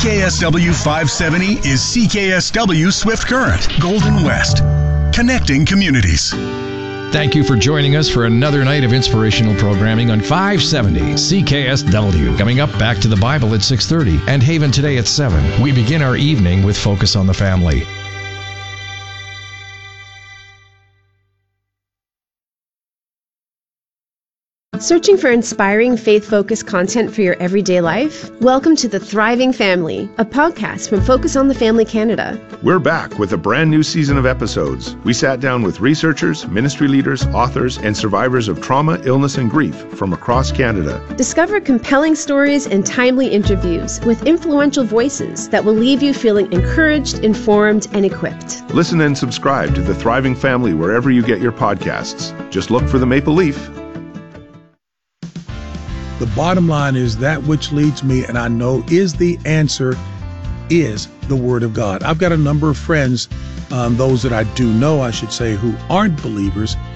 CKSW 570 is CKSW Swift Current, Golden West, connecting communities. Thank you for joining us for another night of inspirational programming on 570 CKSW. Coming up, Back to the Bible at 6:30 and Haven Today at 7. We begin our evening with Focus on the Family. Searching for inspiring, faith-focused content for your everyday life? Welcome to The Thriving Family, a podcast from Focus on the Family Canada. We're back with a brand new season of episodes. We sat down with researchers, ministry leaders, authors, and survivors of trauma, illness, and grief from across Canada. Discover compelling stories and timely interviews with influential voices that will leave you feeling encouraged, informed, and equipped. Listen and subscribe to The Thriving Family wherever you get your podcasts. Just look for the Maple Leaf. The bottom line is that which leads me, and I know is the answer, is the Word of God. I've got a number of friends, those that I do know, I should say, who aren't believers,